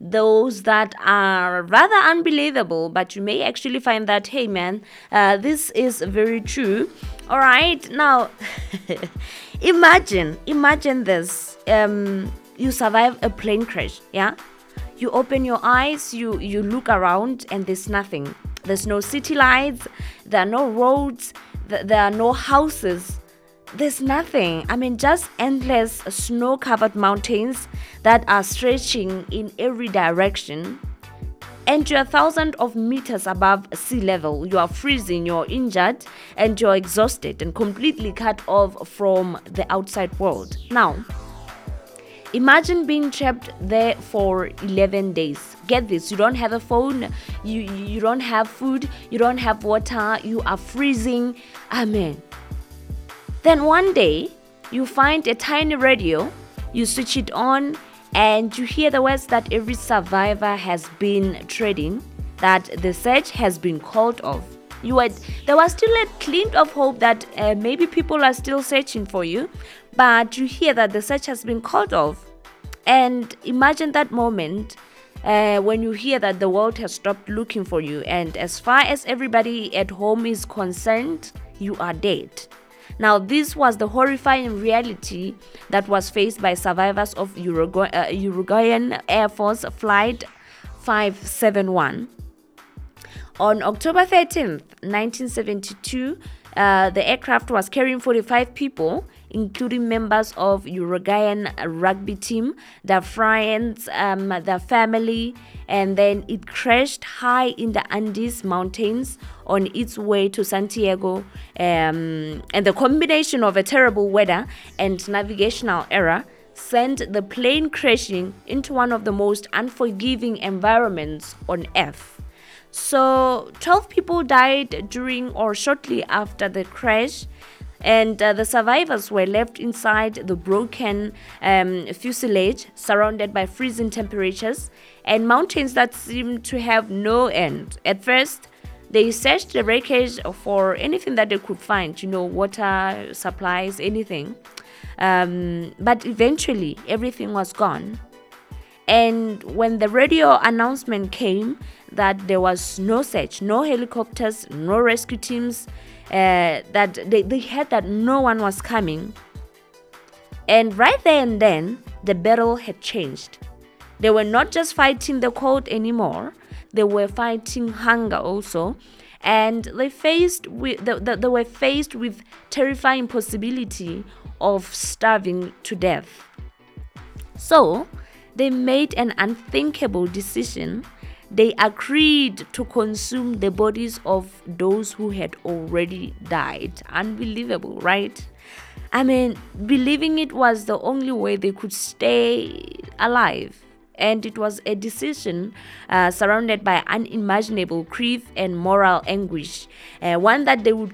those that are rather unbelievable, but you may actually find that, hey man, this is very true. All right, now imagine this. You survive a plane crash, yeah? You open your eyes, you look around, and there's nothing. There's no city lights, there are no roads, there are no houses. There's nothing. I mean, just endless snow-covered mountains that are stretching in every direction. And you're thousands of meters above sea level. You are freezing, you're injured, and you're exhausted and completely cut off from the outside world. Now, imagine being trapped there for 11 days. Get this, you don't have a phone, you don't have food, you don't have water, you are freezing. Amen. Then one day, you find a tiny radio, you switch it on, and you hear the words that every survivor has been treading, that the search has been called off. There was still a glint of hope that maybe people are still searching for you, but you hear that the search has been called off. And imagine that moment when you hear that the world has stopped looking for you, and as far as everybody at home is concerned, you are dead. Now, this was the horrifying reality that was faced by survivors of Uruguayan Air Force Flight 571. On October 13th, 1972, the aircraft was carrying 45 people, including members of Uruguayan rugby team, their friends, their family, and then it crashed high in the Andes Mountains on its way to Santiago. And the combination of a terrible weather and navigational error sent the plane crashing into one of the most unforgiving environments on Earth. So 12 people died during or shortly after the crash, and the survivors were left inside the broken fuselage, surrounded by freezing temperatures and mountains that seemed to have no end. At first, they searched the wreckage for anything that they could find, water, supplies, anything. But eventually, everything was gone. And when the radio announcement came that there was no search, no helicopters, no rescue teams, that they heard that no one was coming. And right there and then, the battle had changed. They were not just fighting the cold anymore, they were fighting hunger also. And they were faced with terrifying possibility of starving to death. So, they made an unthinkable decision. They agreed to consume the bodies of those who had already died. Unbelievable, right? I mean, believing it was the only way they could stay alive. And it was a decision surrounded by unimaginable grief and moral anguish, one that they would